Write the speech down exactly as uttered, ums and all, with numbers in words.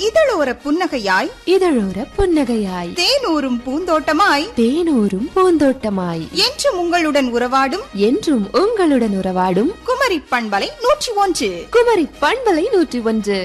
இதழோர புன்னகையாய் இதழோர புன்னகையாய் தேனூரும் பூந்தோட்டமாய் தேனூரும் பூந்தோட்டமாய் என்றும் உங்களுடன் உறவாடும் என்றும் உங்களுடன் உறவாடும் குமரி பண்பலை நூற்றி ஒன்று குமரி பண்பலை நூற்றி ஒன்று